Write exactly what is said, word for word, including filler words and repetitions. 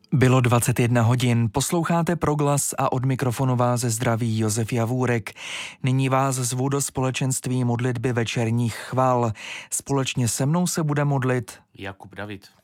Bylo dvacet jedna hodin, posloucháte Proglas a od mikrofonu vás zdraví Josef Javůrek. Nyní vás zvu do společenství modlitby večerních chval. Společně se mnou se bude modlit Jakub David